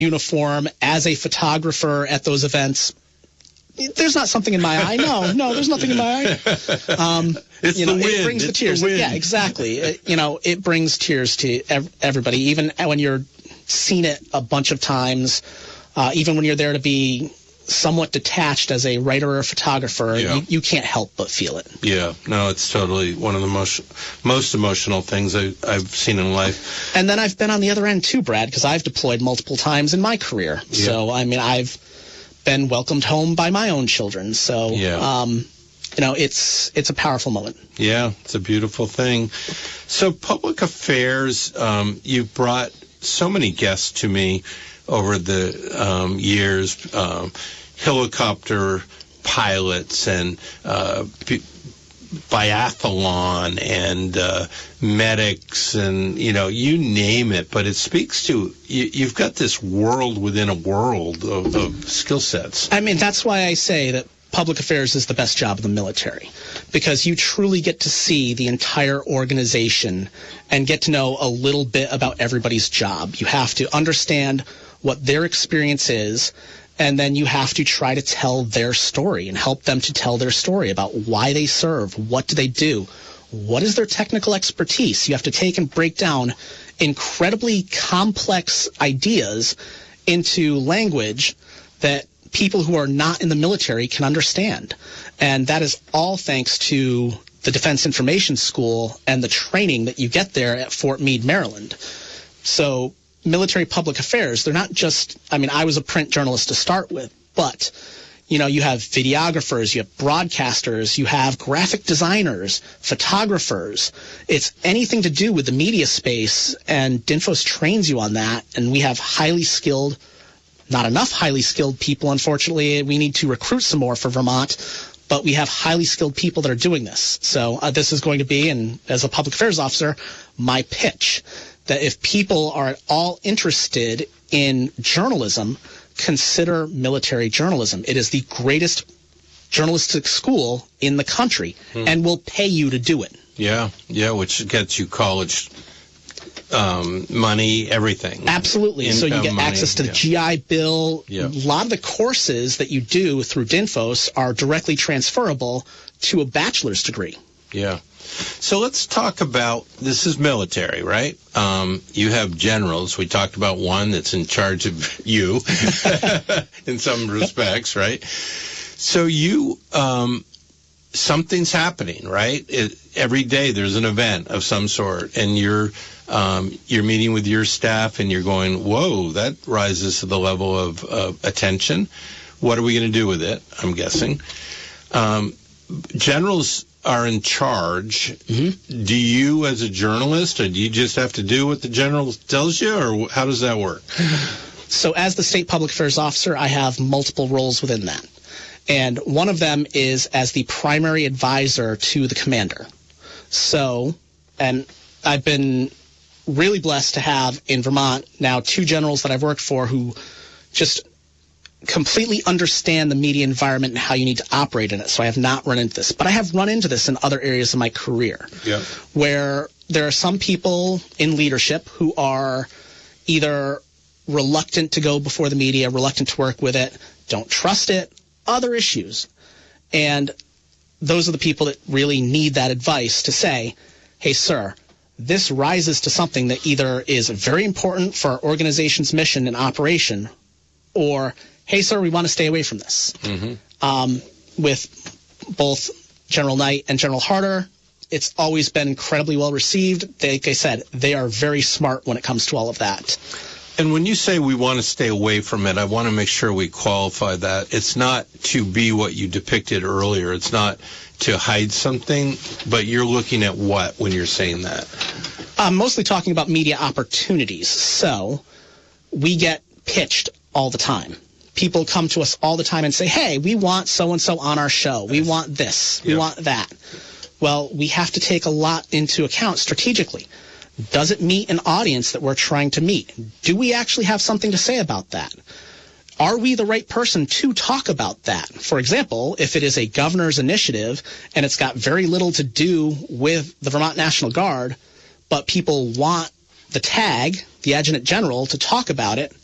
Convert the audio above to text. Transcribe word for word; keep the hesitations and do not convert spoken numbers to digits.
uniform as a photographer at those events. There's not something in my eye. No, no, there's nothing in my eye. Um, it's you know, the wind. It brings it's the tears. The wind. Yeah, exactly. It, you know, it brings tears to ev- everybody, even when you're seen it a bunch of times, uh, even when you're there to be somewhat detached as a writer or a photographer, yeah. you, you can't help but feel it. Yeah, no, it's totally one of the most most emotional things I, I've seen in life. And then I've been on the other end too, Brad, because I've deployed multiple times in my career. Yeah. So, I mean, I've been welcomed home by my own children. So, yeah. um, you know, it's it's a powerful moment. Yeah, it's a beautiful thing. So, public affairs, um, you've brought so many guests to me over the um, years, um, helicopter pilots and uh, p- biathlon and uh, medics and, you know, you name it. But it speaks to, you, you've got this world within a world of, of skill sets. I mean, that's why I say that public affairs is the best job in the military, because you truly get to see the entire organization and get to know a little bit about everybody's job. You have to understand what their experience is, and then you have to try to tell their story and help them to tell their story about why they serve, what do they do, what is their technical expertise. You have to take and break down incredibly complex ideas into language that people who are not in the military can understand. And that is all thanks to the Defense Information School and the training that you get there at Fort Meade, Maryland. So military public affairs, they're not just, I mean, I was a print journalist to start with, but, you know, you have videographers, you have broadcasters, you have graphic designers, photographers. It's anything to do with the media space, and DINFOS trains you on that, and we have highly skilled, not enough highly skilled people, unfortunately. We need to recruit some more for Vermont, but we have highly skilled people that are doing this. So uh, this is going to be, and as a public affairs officer, my pitch, that if people are at all interested in journalism, consider military journalism. It is the greatest journalistic school in the country, hmm. and will pay you to do it. Yeah, yeah, which gets you college um, money, everything. Absolutely. Income, so you get money, access to the yeah. G I Bill. Yeah. A lot of the courses that you do through DINFOS are directly transferable to a bachelor's degree. Yeah. So let's talk about, this is military, right? Um, you have generals. We talked about one that's in charge of you in some respects, right? So you, um, something's happening, right? It, every day there's an event of some sort, and you're um, you're meeting with your staff, and you're going, whoa, that rises to the level of uh, attention. What are we going to do with it? I'm guessing. Um, generals are in charge. Mm-hmm. Do you, as a journalist, or do you just have to do what the general tells you, or how does that work? So as the state public affairs officer, I have multiple roles within that. And one of them is as the primary advisor to the commander. So, and I've been really blessed to have in Vermont now two generals that I've worked for who just completely understand the media environment and how you need to operate in it. So I have not run into this. But I have run into this in other areas of my career, yep. where there are some people in leadership who are either reluctant to go before the media, reluctant to work with it, don't trust it, other issues. And those are the people that really need that advice to say, hey, sir, this rises to something that either is very important for our organization's mission and operation, or, hey, sir, we want to stay away from this. Mm-hmm. Um, with both General Knight and General Harder, it's always been incredibly well received. They, like I said, they are very smart when it comes to all of that. And when you say we want to stay away from it, I want to make sure we qualify that. It's not to be what you depicted earlier. It's not to hide something, but you're looking at what when you're saying that? I'm mostly talking about media opportunities. So we get pitched all the time. People come to us all the time and say, hey, we want so-and-so on our show. We want this. We yep. want that. Well, we have to take a lot into account strategically. Does it meet an audience that we're trying to meet? Do we actually have something to say about that? Are we the right person to talk about that? For example, if it is a governor's initiative and it's got very little to do with the Vermont National Guard, but people want the tag, the adjutant general, to talk about it,